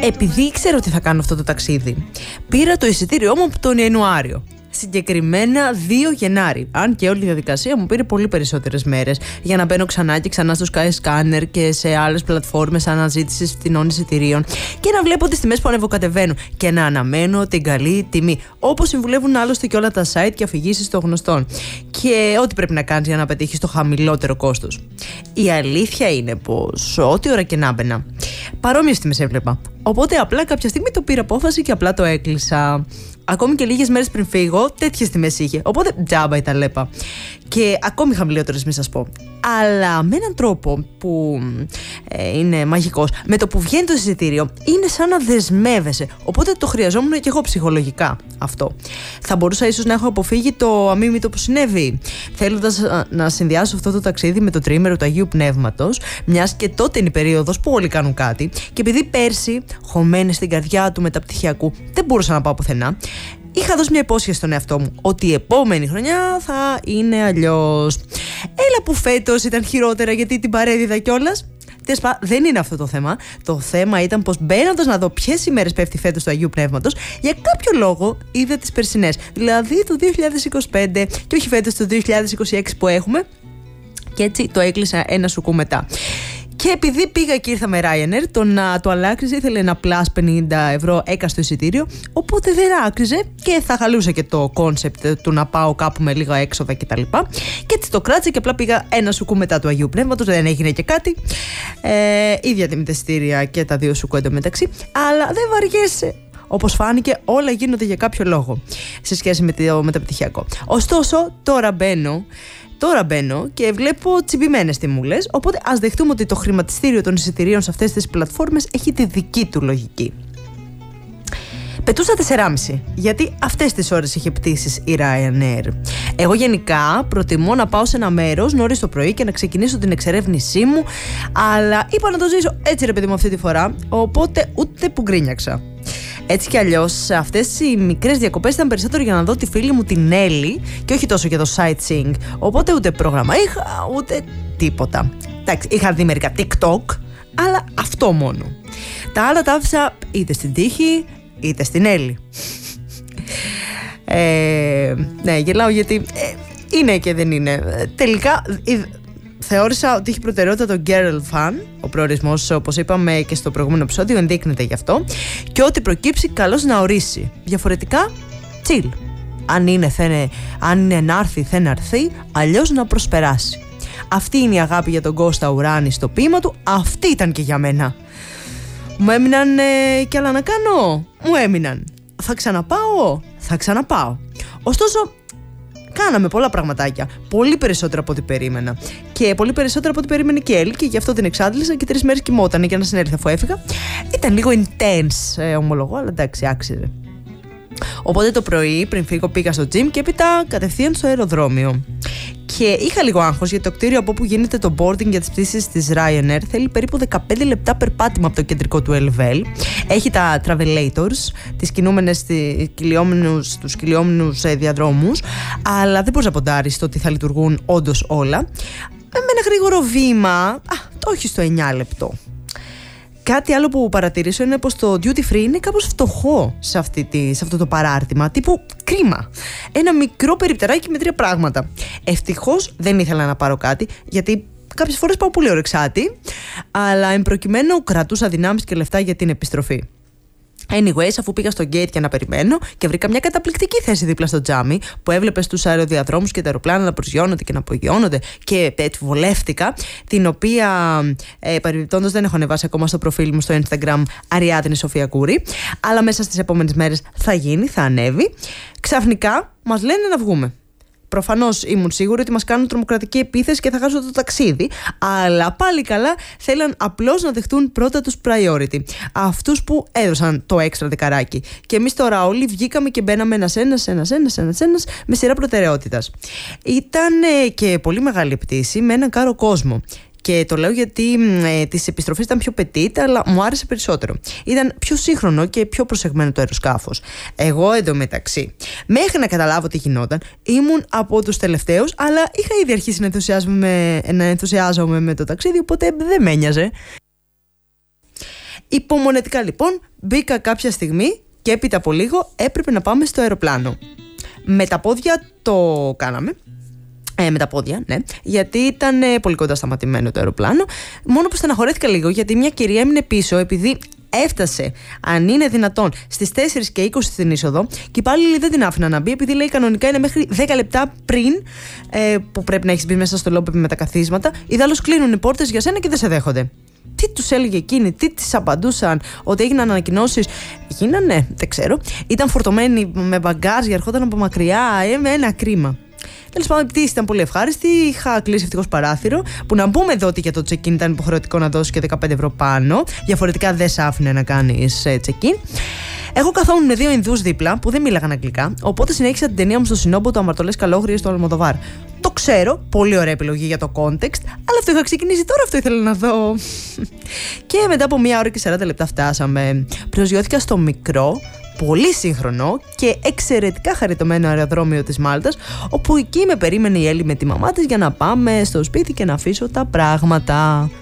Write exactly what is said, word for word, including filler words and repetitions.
Επειδή ήξερα ότι θα κάνω αυτό το ταξίδι, πήρα το εισιτήριό μου από τον Ιανουάριο. Συγκεκριμένα δύο Γενάρη. Αν και όλη η διαδικασία μου πήρε πολύ περισσότερες μέρες για να μπαίνω ξανά και ξανά στο Skyscanner και σε άλλες πλατφόρμες αναζήτησης φθηνών εισιτηρίων και να βλέπω τις τιμές που ανεβοκατεβαίνουν και να αναμένω την καλή τιμή. Όπως συμβουλεύουν άλλωστε και όλα τα site και αφηγήσεις των γνωστών. Και ό,τι πρέπει να κάνεις για να πετύχεις το χαμηλότερο κόστος. Η αλήθεια είναι πως ό,τι ώρα και να μπαίνα, παρόμοιες τιμές έβλεπα. Οπότε απλά κάποια στιγμή το πήρα απόφαση και απλά το έκλεισα. Ακόμη και λίγες μέρες πριν φύγω, τέτοιες τιμές είχε. Οπότε τζάμπα η ταλέπα. Και ακόμη χαμηλότερες, μη σας πω. Αλλά με έναν τρόπο που ε, είναι μαγικός, με το που βγαίνει το εισιτήριο, είναι σαν να δεσμεύεσαι. Οπότε το χρειαζόμουν και εγώ ψυχολογικά αυτό. Θα μπορούσα ίσως να έχω αποφύγει το αμίμητο που συνέβη, θέλοντας να συνδυάσω αυτό το ταξίδι με το τριήμερο του Αγίου Πνεύματος, μιας και τότε είναι η περίοδος που όλοι κάνουν κάτι. Και επειδή πέρσι, χωμένη στην καρδιά του μεταπτυχιακού, δεν μπορούσα να πάω πουθενά. Είχα δώσει μια υπόσχεση στον εαυτό μου ότι η επόμενη χρονιά θα είναι αλλιώς. Έλα που φέτος ήταν χειρότερα γιατί την παρέδιδα κιόλας. Τεσπα, δεν είναι αυτό το θέμα. Το θέμα ήταν πως μπαίνοντας να δω ποιες ημέρες πέφτει φέτος του Αγίου Πνεύματος, για κάποιο λόγο είδα τις περσινές. Δηλαδή το δύο χιλιάδες είκοσι πέντε και όχι φέτος το δύο χιλιάδες είκοσι έξι που έχουμε. Και έτσι το έκλεισα ένα σουκού μετά. Και επειδή πήγα και ήρθα με Ryanair, το να το αλλάξεις ήθελε ένα πλας πενήντα ευρώ έκαστο εισιτήριο, οπότε δεν άκριζε και θα χαλούσε και το κόνσεπτ του να πάω κάπου με λίγα έξοδα κτλ. Και έτσι το κράτησε και απλά πήγα ένα σουκού μετά του Αγίου Πνεύματος, δεν έγινε και κάτι. Ε, ίδια τιμή τα εισιτήρια και τα δύο σουκού εντωμεταξύ, αλλά δεν βαριέσαι. Όπως φάνηκε, όλα γίνονται για κάποιο λόγο σε σχέση με το μεταπτυχιακό. Ωστόσο, τώρα μπαίνω. Τώρα μπαίνω και βλέπω τσιμπημένες τιμούλες, οπότε ας δεχτούμε ότι το χρηματιστήριο των εισιτηρίων σε αυτές τις πλατφόρμες έχει τη δική του λογική. Πετούσα τεσσεράμισι, γιατί αυτές τις ώρες είχε πτήσεις η Ryanair. Εγώ γενικά προτιμώ να πάω σε ένα μέρος νωρίς το πρωί και να ξεκινήσω την εξερεύνησή μου, αλλά είπα να το ζήσω έτσι ρε παιδί μου αυτή τη φορά, οπότε ούτε που γκρίνιαξα. Έτσι κι αλλιώς, αυτές οι μικρές διακοπές ήταν περισσότερο για να δω τη φίλη μου την Έλλη και όχι τόσο για το sightseeing. Οπότε ούτε πρόγραμμα είχα, ούτε τίποτα. Εντάξει, είχα δει μερικά TikTok, αλλά αυτό μόνο. Τα άλλα τα άφησα είτε στην τύχη, είτε στην Έλλη. ε, ναι, γελάω γιατί ε, είναι και δεν είναι. Τελικά θεώρησα ότι έχει προτεραιότητα το girl fan. Ο προορισμός, όπως είπαμε και στο προηγούμενο επεισόδιο, ενδείκνεται γι' αυτό. Και ό,τι προκύψει, καλώς να ορίσει. Διαφορετικά, chill. Αν είναι, θένε, αν είναι να έρθει, θα να έρθει, αλλιώς να προσπεράσει. Αυτή είναι η αγάπη για τον Κώστα Ουράνη στο ποίημα του. Αυτή ήταν και για μένα. Μου έμειναν ε, κι άλλα να κάνω. Μου έμειναν. Θα ξαναπάω. Θα ξαναπάω. Ωστόσο, κάναμε πολλά πραγματάκια. Πολύ περισσότερα από ό,τι περίμενα. Και πολύ περισσότερα από ό,τι περίμενε και η Έλλη, και γι' αυτό την εξάντλησα και τρεις μέρες κοιμότανε για να συνέλθει αφού έφυγα. Ήταν λίγο intense, ε, ομολογώ, αλλά εντάξει, άξιζε. Οπότε το πρωί, πριν φύγω, πήγα στο gym και έπειτα κατευθείαν στο αεροδρόμιο. Και είχα λίγο άγχος γιατί το κτίριο από όπου γίνεται το boarding για τις πτήσεις της Ryanair θέλει περίπου δεκαπέντε λεπτά περπάτημα από το κεντρικό του Ελβέλ. Έχει τα travelators, τις κινούμενες, τους κυλιόμενους διαδρόμους, αλλά δεν μπορείς να ποντάρεις το ότι θα λειτουργούν όντως όλα. Με ένα γρήγορο βήμα, α, το όχι στο εννιά λεπτό. Κάτι άλλο που παρατηρήσω είναι πως το duty free είναι κάπως φτωχό σε, αυτή τη, σε αυτό το παράρτημα. Τύπου κρίμα. Ένα μικρό περιπτεράκι με τρία πράγματα. Ευτυχώς δεν ήθελα να πάρω κάτι, γιατί κάποιες φορές πάω πολύ ωρεξάτη, αλλά εν προκειμένου κρατούσα δυνάμεις και λεφτά για την επιστροφή. Anyways, αφού πήγα στο gate για να περιμένω και βρήκα μια καταπληκτική θέση δίπλα στο τζάμι που έβλεπες τους αεροδιαδρόμους και τα αεροπλάνα να προσγειώνονται και να απογειώνονται και έτσι βολεύτηκα, την οποία ε, παρεμπιπτόντως δεν έχω ανεβάσει ακόμα στο προφίλ μου στο Instagram, Αριάδνη Σοφία Κούρη, αλλά μέσα στις επόμενες μέρες θα γίνει, θα ανέβει. Ξαφνικά μας λένε να βγούμε. Προφανώς ήμουν σίγουρη ότι μας κάνουν τρομοκρατική επίθεση και θα χάσω το ταξίδι, αλλά πάλι καλά θέλαν απλώς να δεχτούν πρώτα τους priority. Αυτούς που έδωσαν το έξτρα δεκαράκι. Και εμείς τώρα όλοι βγήκαμε και μπαίναμε ένας ένας, ένας ένας, ένας ένας, με σειρά προτεραιότητας. Ήταν ε, και πολύ μεγάλη πτήση με έναν κάρο κόσμο. Και το λέω γιατί ε, της επιστροφής ήταν πιο petit, αλλά μου άρεσε περισσότερο. Ήταν πιο σύγχρονο και πιο προσεγμένο το αεροσκάφος. Εγώ εντωμεταξύ, μέχρι να καταλάβω τι γινόταν, ήμουν από τους τελευταίους, αλλά είχα ήδη αρχίσει να ενθουσιάζομαι, να ενθουσιάζομαι με το ταξίδι, οπότε δεν με ένοιαζε. Υπομονετικά λοιπόν μπήκα κάποια στιγμή και έπειτα από λίγο έπρεπε να πάμε στο αεροπλάνο. Με τα πόδια το κάναμε. Ε, με τα πόδια, ναι, γιατί ήταν ε, πολύ κοντά σταματημένο το αεροπλάνο. Μόνο που στεναχωρέθηκα λίγο, γιατί μια κυρία έμεινε πίσω, επειδή έφτασε, αν είναι δυνατόν, στις τέσσερις και είκοσι στην είσοδο, και οι υπάλληλοι δεν την άφηναν να μπει, επειδή λέει κανονικά είναι μέχρι δέκα λεπτά πριν ε, που πρέπει να έχεις μπει μέσα στο λόμπι με τα καθίσματα. Ιδάλλως κλείνουν οι πόρτες για σένα και δεν σε δέχονται. Τι τους έλεγε εκείνη, τι τις απαντούσαν, ότι έγιναν ανακοινώσεις. Γίνανε, δεν ξέρω. Ήταν φορτωμένοι με μπαγκάζια, ερχόταν από μακριά, ε, με ένα κρίμα. Τέλος πάντων, η πτήση ήταν πολύ ευχάριστη. Είχα κλείσει ευτυχώς παράθυρο. Που να πούμε εδώ ότι για το check-in ήταν υποχρεωτικό να δώσεις και δεκαπέντε ευρώ πάνω. Διαφορετικά δεν σ' άφηνε να κάνεις check-in. Εγώ καθόμουν με δύο Ινδούς δίπλα που δεν μίλαγαν αγγλικά. Οπότε συνέχισα την ταινία μου στο Συνόμπο, το Αμαρτωλές Καλόγριες του Αλμοδοβάρ. Το ξέρω, πολύ ωραία επιλογή για το context, αλλά αυτό είχα ξεκινήσει τώρα, αυτό ήθελα να δω. Και μετά από μία ώρα και σαράντα λεπτά φτάσαμε. Προσγειώθηκα στο μικρό, πολύ σύγχρονο και εξαιρετικά χαριτωμένο αεροδρόμιο της Μάλτας, όπου εκεί με περίμενε η Έλλη με τη μαμά της για να πάμε στο σπίτι και να αφήσω τα πράγματα.